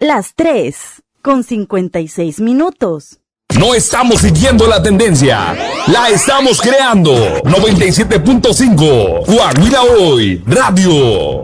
Las 3:56. No estamos siguiendo la tendencia, la estamos creando. 97.5, Guajira Hoy, Radio.